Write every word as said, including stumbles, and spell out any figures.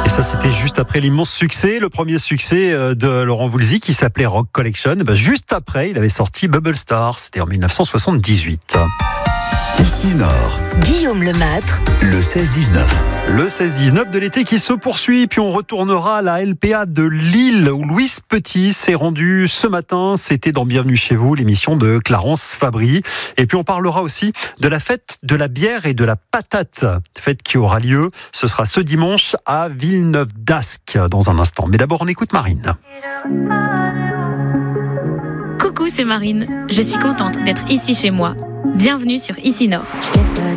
Et ça, c'était juste après l'immense succès, le premier succès de Laurent Voulzy qui s'appelait Rock Collection. Et ben juste après, il avait sorti Bubble Star, c'était en dix-neuf cent soixante-dix-huit. Ici Nord, Guillaume Lemâtre, le seize dix-neuf. Le seize dix-neuf de l'été qui se poursuit, puis on retournera à la L P A de Lille où Louise Petit s'est rendue ce matin. C'était dans Bienvenue chez vous, l'émission de Clarence Fabry. Et puis on parlera aussi de la fête de la bière et de la patate, fête qui aura lieu. Ce sera ce dimanche à Villeneuve-d'Ascq dans un instant. Mais d'abord on écoute Marine. Coucou, c'est Marine. Je suis contente d'être ici chez moi. Bienvenue sur Ici Nord.